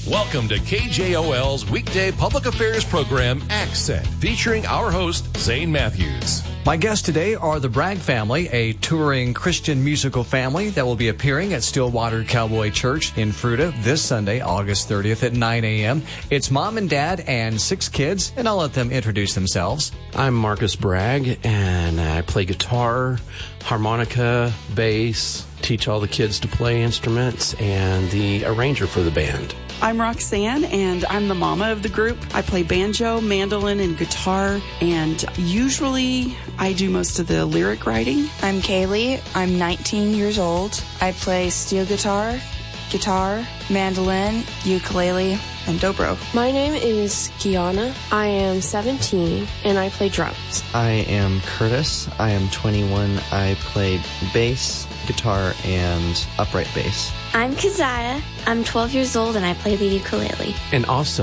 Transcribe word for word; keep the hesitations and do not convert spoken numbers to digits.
Welcome to K J O L's weekday public affairs program, Accent, featuring our host, Zane Matthews. My guests today are the Bragg family, a touring Christian musical family that will be appearing at Stillwater Cowboy Church in Fruita this Sunday, August thirtieth at nine a.m. It's mom and dad and six kids, and I'll let them introduce themselves. I'm Marcus Bragg, and I play guitar, harmonica, bass, teach all the kids to play instruments, and the arranger for the band. I'm Roxanne, and I'm the mama of the group. I play banjo, mandolin, and guitar, and usually I do most of the lyric writing. I'm Kaylee. I'm nineteen years old. I play steel guitar, guitar, mandolin, ukulele, and dobro. My name is Kiana. I am seventeen, and I play drums. I am Curtis. I am twenty-one. I play bass, guitar, and upright bass. I'm Keziah. I'm twelve years old, and I play the ukulele. And also,